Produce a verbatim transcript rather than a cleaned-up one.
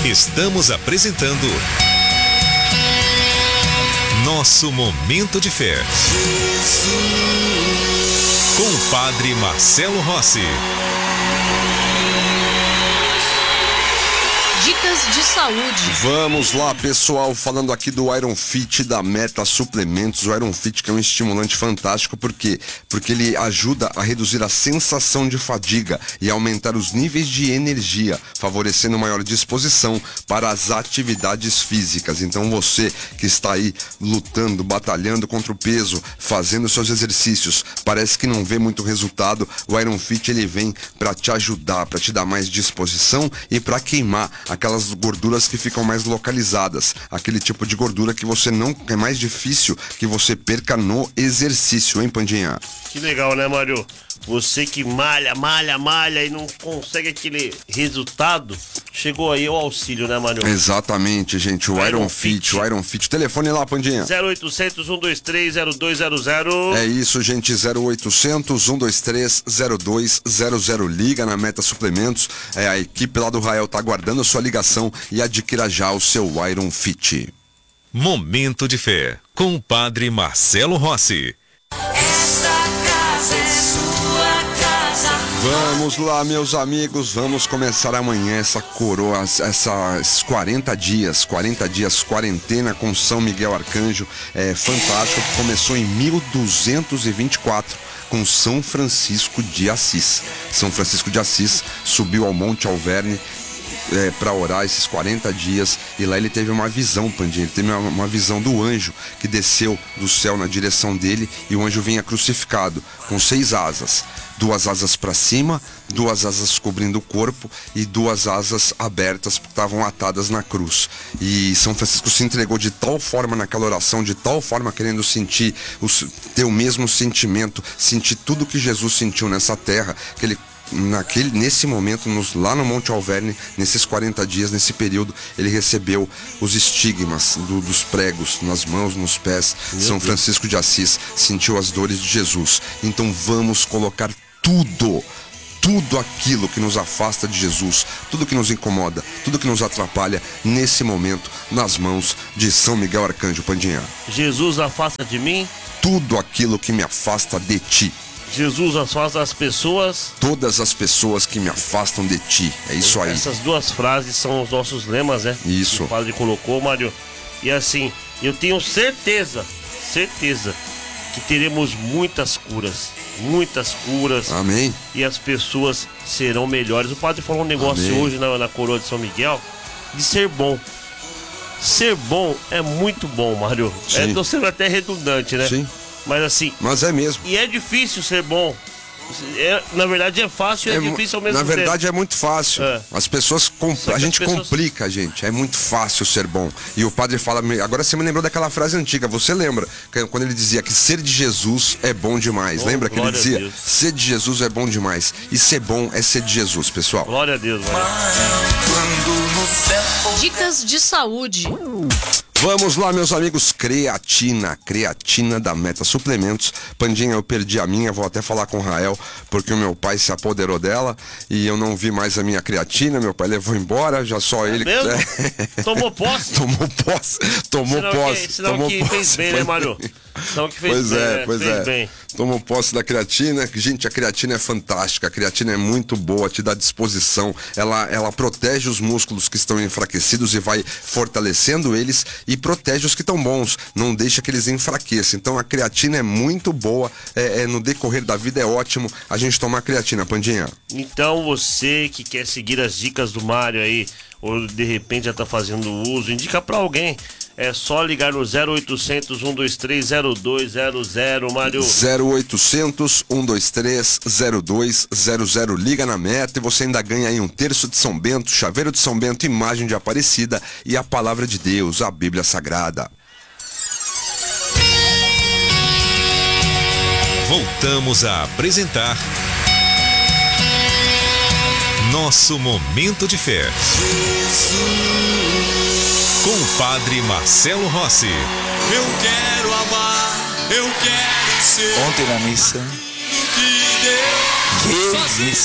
Estamos apresentando Nosso Momento de Fé. Com o Padre Marcelo Rossi. Dicas de saúde. Vamos lá, pessoal, falando aqui do Iron Fit da Meta Suplementos. O Iron Fit, que é um estimulante fantástico, por quê? Porque ele ajuda a reduzir a sensação de fadiga e aumentar os níveis de energia, favorecendo maior disposição para as atividades físicas. Então você que está aí lutando, batalhando contra o peso, fazendo seus exercícios, parece que não vê muito resultado, o Iron Fit ele vem para te ajudar, para te dar mais disposição e para queimar aquelas gorduras que ficam mais localizadas, aquele tipo de gordura que você não, é mais difícil que você perca no exercício, hein, Pandinha? Que legal, né, Mário? Você que malha, malha, malha e não consegue aquele resultado, chegou aí o auxílio, né, Mário? Exatamente, gente, o Iron, Iron Fit, Fit, o Iron Fit. Telefone lá, Pandinha. zero oitocentos, um dois três, zero dois zero zero. É isso, gente, zero oitocentos, um dois três, zero dois zero zero. Liga na Meta Suplementos. É, a equipe lá do Rael tá aguardando a sua ligação e adquira já o seu Iron Fit. Momento de Fé, com o Padre Marcelo Rossi. Vamos lá, meus amigos, vamos começar amanhã essa coroa, essas quarenta dias, quarenta dias quarentena com São Miguel Arcanjo, é fantástico, começou em mil duzentos e vinte e quatro com São Francisco de Assis. São Francisco de Assis subiu ao Monte Alverne É, para orar esses quarenta dias, e lá ele teve uma visão, Pandinha, ele teve uma, uma visão do anjo que desceu do céu na direção dele, e o anjo vinha crucificado com seis asas, duas asas para cima, duas asas cobrindo o corpo e duas asas abertas que estavam atadas na cruz. E São Francisco se entregou de tal forma naquela oração, de tal forma querendo sentir, os, ter o mesmo sentimento, sentir tudo que Jesus sentiu nessa terra, que ele Naquele, nesse momento, nos, lá no Monte Alverne, nesses quarenta dias, nesse período, ele recebeu os estigmas do, dos pregos nas mãos, nos pés. Meu São Deus. Francisco de Assis sentiu as dores de Jesus. Então vamos colocar tudo, tudo aquilo que nos afasta de Jesus, tudo que nos incomoda, tudo que nos atrapalha, nesse momento, nas mãos de São Miguel Arcanjo. Pandinha. Jesus, afasta de mim tudo aquilo que me afasta de ti. Jesus, afasta as pessoas, todas as pessoas que me afastam de ti. É isso aí. Essas duas frases são os nossos lemas, né? Isso. Que o padre colocou, Mário. E assim, eu tenho certeza, certeza que teremos muitas curas, muitas curas. Amém. E as pessoas serão melhores. O padre falou um negócio Amém. hoje na, na coroa de São Miguel, de ser bom. Ser bom é muito bom, Mário. É, tô sendo até redundante, né? Sim. Mas assim... Mas é mesmo. E é difícil ser bom. É, na verdade é fácil e é, é difícil ao mesmo tempo. Na verdade tempo. é muito fácil. É. As pessoas... Compl... A gente pessoas... complica, gente. É muito fácil ser bom. E o padre fala... Agora você me lembrou daquela frase antiga. Você lembra? Quando ele dizia que ser de Jesus é bom demais. Bom, lembra que ele dizia? Ser de Jesus é bom demais. E ser bom é ser de Jesus, pessoal. Glória a Deus, mano. Dicas de saúde. Vamos lá, meus amigos, creatina, creatina da Meta Suplementos. Pandinha, eu perdi a minha, vou até falar com o Rael, porque o meu pai se apoderou dela e eu não vi mais a minha creatina, meu pai levou embora, já só é ele... Mesmo? É... Tomou posse? Tomou posse, tomou senão posse. Que, senão tomou que posse, fez bem, né, Mário? Senão que fez pois bem, é, né? pois fez é. Bem. Tomou posse da creatina. Gente, a creatina é fantástica, a creatina é muito boa, te dá disposição, ela, ela protege os músculos que estão enfraquecidos e vai fortalecendo eles e protege os que estão bons, não deixa que eles enfraqueçam. Então a creatina é muito boa, é, é, no decorrer da vida é ótimo a gente tomar creatina, Pandinha. Então você que quer seguir as dicas do Mário aí, ou de repente já tá fazendo uso, indica pra alguém. É só ligar no zero oitocentos, um dois três, zero dois zero zero, Mário. zero oitocentos, um dois três, zero dois zero zero. Liga na Meta e você ainda ganha aí um terço de São Bento, chaveiro de São Bento, imagem de Aparecida e a palavra de Deus, a Bíblia Sagrada. Voltamos a apresentar Nosso Momento de Fé. Com o Padre Marcelo Rossi. Eu quero amar, eu quero ser. Ontem na missa, que missa